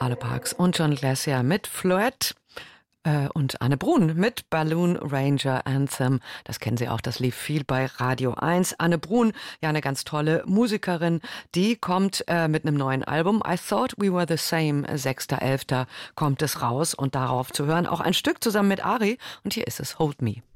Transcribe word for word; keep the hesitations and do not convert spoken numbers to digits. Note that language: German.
Ale Parks und John Glacier mit Floette. Und Anne Brun mit Balloon Ranger Anthem. Das kennen Sie auch, das lief viel bei Radio eins. Anne Brun, ja eine ganz tolle Musikerin, die kommt äh, mit einem neuen Album. I Thought We Were the Same, sechster elfter kommt es raus und darauf zu hören auch ein Stück zusammen mit Ari. Und hier ist es, Hold Me.